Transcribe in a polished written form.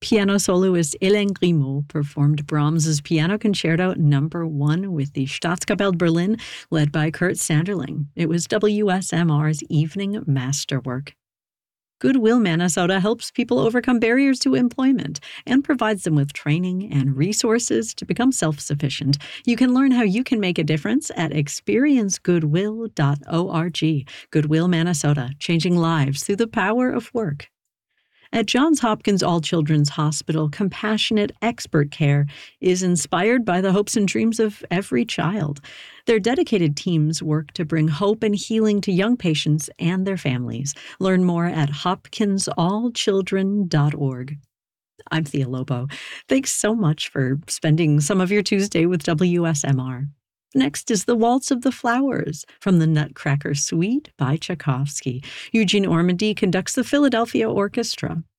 Piano soloist Hélène Grimaud performed Brahms's Piano Concerto No. 1 with the Staatskapelle Berlin, led by Kurt Sanderling. It was WSMR's evening masterwork. Goodwill Minnesota helps people overcome barriers to employment and provides them with training and resources to become self-sufficient. You can learn how you can make a difference at experiencegoodwill.org. Goodwill Minnesota, changing lives through the power of work. At Johns Hopkins All Children's Hospital, compassionate expert care is inspired by the hopes and dreams of every child. Their dedicated teams work to bring hope and healing to young patients and their families. Learn more at hopkinsallchildren.org. I'm Thea Lobo. Thanks so much for spending some of your Tuesday with WSMR. Next is The Waltz of the Flowers from the Nutcracker Suite by Tchaikovsky. Eugene Ormandy conducts the Philadelphia Orchestra.